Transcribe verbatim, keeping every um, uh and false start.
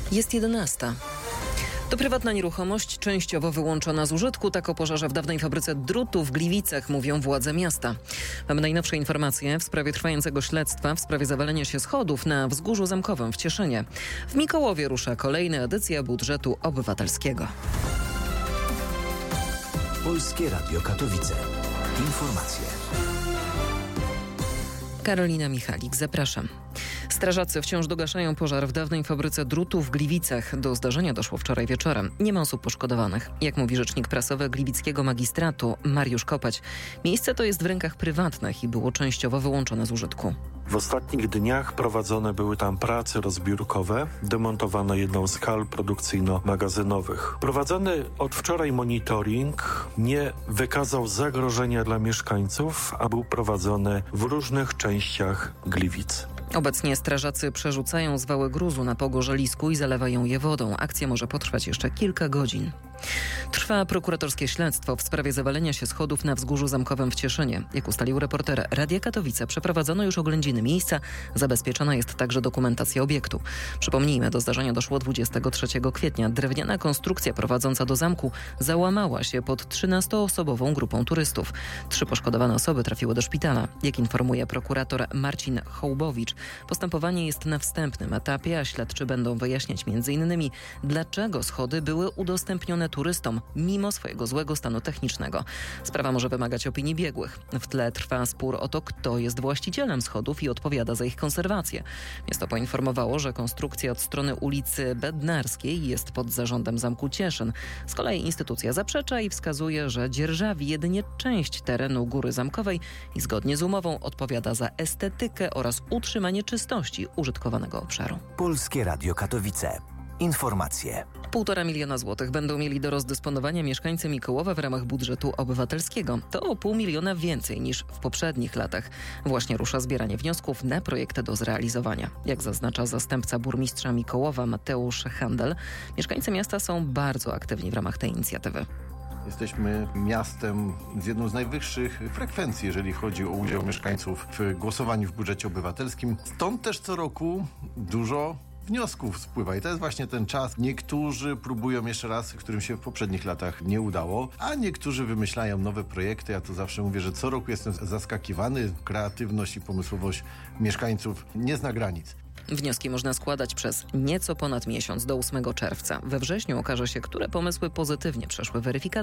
Jest jedenasta. To prywatna nieruchomość, częściowo wyłączona z użytku. Tak o pożarze w dawnej fabryce drutu w Gliwicach mówią władze miasta. Mamy najnowsze informacje w sprawie trwającego śledztwa w sprawie zawalenia się schodów na Wzgórzu Zamkowym w Cieszynie. W Mikołowie rusza kolejna edycja budżetu obywatelskiego. Polskie Radio Katowice. Informacje. Karolina Michalik, zapraszam. Strażacy wciąż dogaszają pożar w dawnej fabryce drutu w Gliwicach. Do zdarzenia doszło wczoraj wieczorem. Nie ma osób poszkodowanych. Jak mówi rzecznik prasowy gliwickiego magistratu Mariusz Kopać, miejsce to jest w rękach prywatnych i było częściowo wyłączone z użytku. W ostatnich dniach prowadzone były tam prace rozbiórkowe, demontowano jedną z hal produkcyjno-magazynowych. Prowadzony od wczoraj monitoring nie wykazał zagrożenia dla mieszkańców, a był prowadzony w różnych częściach Gliwic. Obecnie strażacy przerzucają zwały gruzu na pogorzelisku i zalewają je wodą. Akcja może potrwać jeszcze kilka godzin. Trwa prokuratorskie śledztwo w sprawie zawalenia się schodów na Wzgórzu Zamkowym w Cieszynie. Jak ustalił reporter Radia Katowice, przeprowadzono już oględziny miejsca. Zabezpieczona jest także dokumentacja obiektu. Przypomnijmy, do zdarzenia doszło dwudziestego trzeciego kwietnia. Drewniana konstrukcja prowadząca do zamku załamała się pod trzynastoosobową grupą turystów. Trzy poszkodowane osoby trafiły do szpitala. Jak informuje prokurator Marcin Hołbowicz, postępowanie jest na wstępnym etapie, a śledczy będą wyjaśniać między innymi, dlaczego schody były udostępnione turystom mimo swojego złego stanu technicznego. Sprawa może wymagać opinii biegłych. W tle trwa spór o to, kto jest właścicielem schodów i odpowiada za ich konserwację. Miasto poinformowało, że konstrukcja od strony ulicy Bednarskiej jest pod zarządem Zamku Cieszyn. Z kolei instytucja zaprzecza i wskazuje, że dzierżawi jedynie część terenu Góry Zamkowej i zgodnie z umową odpowiada za estetykę oraz utrzymanie czystości użytkowanego obszaru. Polskie Radio Katowice. Informacje. Półtora miliona złotych będą mieli do rozdysponowania mieszkańcy Mikołowa w ramach budżetu obywatelskiego. To o pół miliona więcej niż w poprzednich latach. Właśnie rusza zbieranie wniosków na projekty do zrealizowania. Jak zaznacza zastępca burmistrza Mikołowa Mateusz Handel, mieszkańcy miasta są bardzo aktywni w ramach tej inicjatywy. Jesteśmy miastem z jedną z najwyższych frekwencji, jeżeli chodzi o udział mieszkańców w głosowaniu w budżecie obywatelskim. Stąd też co roku dużo wniosków spływa i to jest właśnie ten czas. Niektórzy próbują jeszcze raz, którym się w poprzednich latach nie udało, a niektórzy wymyślają nowe projekty. Ja tu zawsze mówię, że co roku jestem zaskakiwany. Kreatywność i pomysłowość mieszkańców nie zna granic. Wnioski można składać przez nieco ponad miesiąc do ósmego czerwca. We wrześniu okaże się, które pomysły pozytywnie przeszły weryfikację.